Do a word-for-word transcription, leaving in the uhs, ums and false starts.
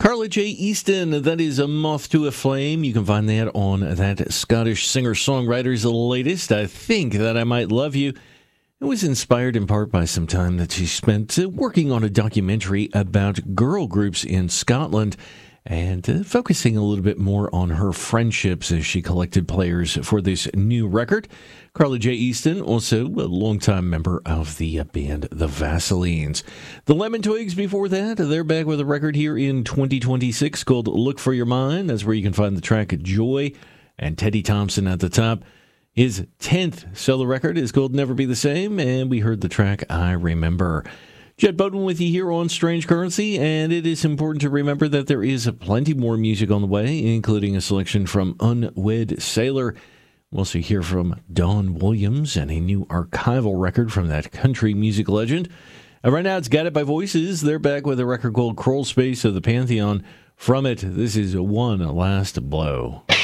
Carly J. Easton, that is A Moth to a Flame. You can find that on that Scottish singer-songwriter's latest, I Think That I Might Love You. It was inspired in part by some time that she spent uh, working on a documentary about girl groups in Scotland and uh, focusing a little bit more on her friendships as she collected players for this new record. Carly J. Easton, also a longtime member of the uh, band The Vaselines. The Lemon Twigs before that, they're back with a record here in twenty twenty-six called Look for Your Mind. That's where you can find the track Joy, and Teddy Thompson at the top. His tenth solo record is called Never Be the Same, and we heard the track I Remember. Jed Bowden with you here on Strange Currency, and it is important to remember that there is plenty more music on the way, including a selection from Unwed Sailor. We'll also hear from Don Williams and a new archival record from that country music legend. And right now it's Got It by Voices. They're back with a record called Crawl Space of the Pantheon. From it, this is One Last Blow.